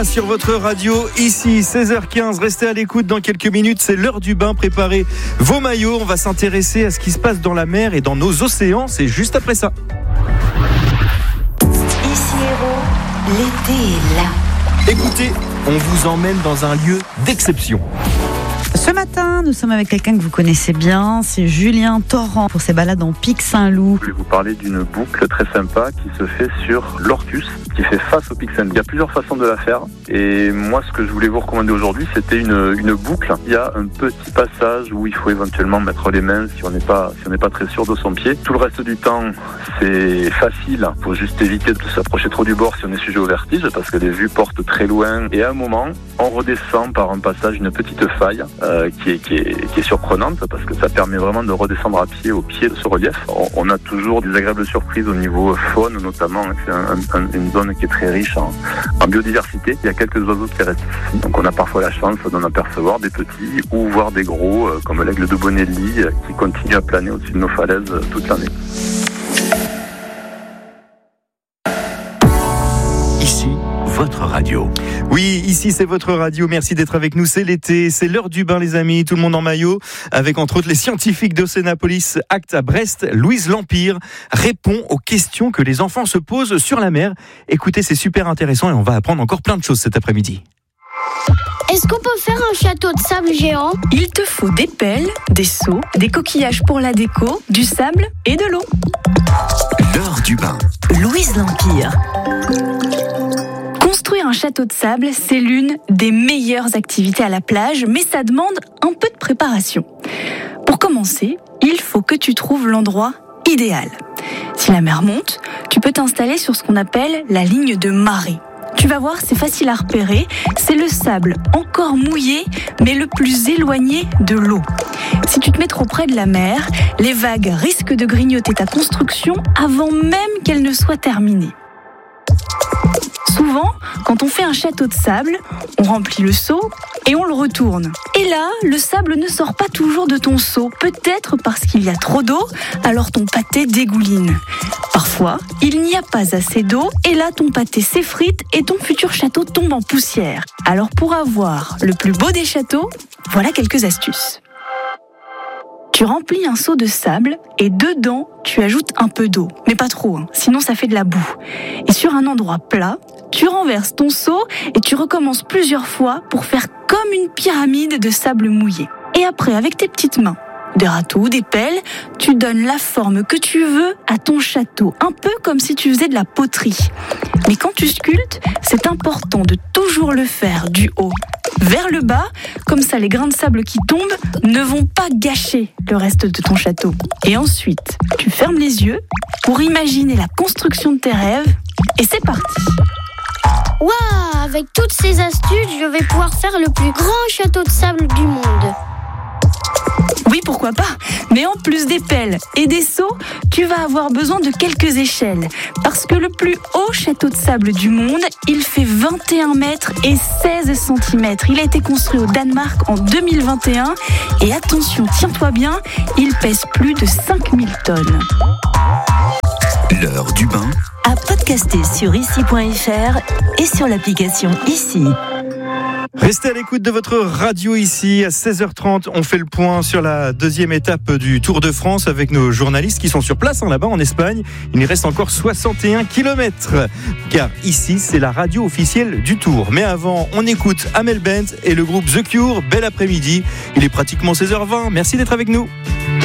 Sur votre radio, ici 16h15, restez à l'écoute dans quelques minutes, c'est l'heure du bain, préparez vos maillots, on va s'intéresser à ce qui se passe dans la mer et dans nos océans, c'est juste après ça. Ici Héros, l'été est là. Écoutez, on vous emmène dans un lieu d'exception. Ce matin, nous sommes avec quelqu'un que vous connaissez bien, c'est Julien Torrent pour ses balades en Pic Saint-Loup. Je vais vous parler d'une boucle très sympa qui se fait sur l'Orcus, qui fait face au Pic Saint-Loup. Il y a plusieurs façons de la faire et moi ce que je voulais vous recommander aujourd'hui c'était une boucle. Il y a un petit passage où il faut éventuellement mettre les mains si on n'est pas très sûr de son pied. Tout le reste du temps c'est facile, il faut juste éviter de s'approcher trop du bord si on est sujet au vertige parce que les vues portent très loin et à un moment on redescend par un passage, une petite faille qui est surprenante parce que ça permet vraiment de redescendre à pied au pied de ce relief. On a toujours des agréables surprises au niveau faune notamment, c'est une zone qui est très riche en biodiversité. Il y a quelques oiseaux qui restent ici, donc on a parfois la chance d'en apercevoir des petits ou voir des gros comme l'aigle de Bonelli qui continue à planer au-dessus de nos falaises toute l'année. Ici, votre radio. Oui, ici c'est votre radio, merci d'être avec nous, c'est l'été, c'est l'heure du bain les amis, tout le monde en maillot, avec entre autres les scientifiques d'Océanapolis Act à Brest. Louise Lampire répond aux questions que les enfants se posent sur la mer. Écoutez, c'est super intéressant et on va apprendre encore plein de choses cet après-midi. Est-ce qu'on peut faire un château de sable géant ? Il te faut des pelles, des seaux, des coquillages pour la déco, du sable et de l'eau. L'heure du bain. Louise Lampire. Construire un château de sable, c'est l'une des meilleures activités à la plage, mais ça demande un peu de préparation. Pour commencer, il faut que tu trouves l'endroit idéal. Si la mer monte, tu peux t'installer sur ce qu'on appelle la ligne de marée. Tu vas voir, c'est facile à repérer, c'est le sable encore mouillé, mais le plus éloigné de l'eau. Si tu te mets trop près de la mer, les vagues risquent de grignoter ta construction avant même qu'elle ne soit terminée. Souvent, quand on fait un château de sable, on remplit le seau et on le retourne. Et là, le sable ne sort pas toujours de ton seau, peut-être parce qu'il y a trop d'eau, alors ton pâté dégouline. Parfois, il n'y a pas assez d'eau et là, ton pâté s'effrite et ton futur château tombe en poussière. Alors pour avoir le plus beau des châteaux, voilà quelques astuces. Tu remplis un seau de sable et dedans, tu ajoutes un peu d'eau. Mais pas trop, sinon ça fait de la boue. Et sur un endroit plat, tu renverses ton seau et tu recommences plusieurs fois pour faire comme une pyramide de sable mouillé. Et après, avec tes petites mains, des râteaux, des pelles, tu donnes la forme que tu veux à ton château, un peu comme si tu faisais de la poterie. Mais quand tu sculptes, c'est important de toujours le faire du haut vers le bas, comme ça les grains de sable qui tombent ne vont pas gâcher le reste de ton château. Et ensuite, tu fermes les yeux pour imaginer la construction de tes rêves et c'est parti. Waouh, avec toutes ces astuces, je vais pouvoir faire le plus grand château de sable du monde. Oui, pourquoi pas. Mais en plus des pelles et des seaux, tu vas avoir besoin de quelques échelles. Parce que le plus haut château de sable du monde, il fait 21 mètres et 16 centimètres. Il a été construit au Danemark en 2021. Et attention, tiens-toi bien, il pèse plus de 5000 tonnes. L'heure du bain. À podcaster sur ici.fr et sur l'application Ici. Restez à l'écoute de votre radio ici, à 16h30, on fait le point sur la deuxième étape du Tour de France avec nos journalistes qui sont sur place là-bas en Espagne. Il y reste encore 61 km, car ici c'est la radio officielle du Tour. Mais avant, on écoute Amel Bent et le groupe The Cure, bel après-midi. Il est pratiquement 16h20, merci d'être avec nous.